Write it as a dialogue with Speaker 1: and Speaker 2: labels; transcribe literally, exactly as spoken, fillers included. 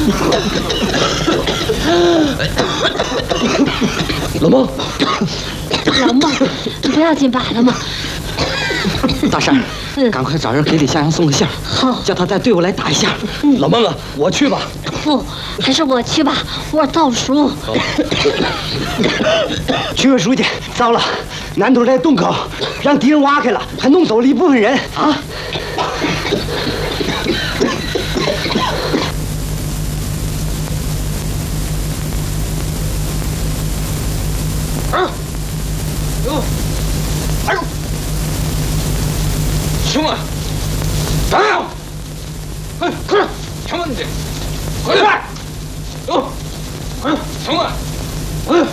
Speaker 1: 老孟，
Speaker 2: 老孟，不要紧罢了嘛。
Speaker 1: 大山，嗯，赶快找人给李向阳送个信，
Speaker 2: 好，
Speaker 1: 叫他带队伍来打一下。嗯，老孟啊，我去吧。
Speaker 2: 不，还是我去吧，我倒数。
Speaker 3: 区委书记，糟了，南头在洞口让敌人挖开了，还弄走了一部分人啊！
Speaker 1: 啊！哟！哎呦！兄弟，站住！哎，快点，什么你？快点！走！哎，兄弟！